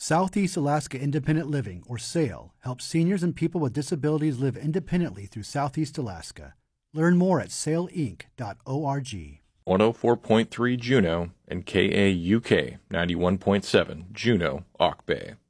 Southeast Alaska Independent Living, or SAIL, helps seniors and people with disabilities live independently through Southeast Alaska. Learn more at sailinc.org. 104.3 Juneau and KAUK 91.7 Juneau, Auk Bay.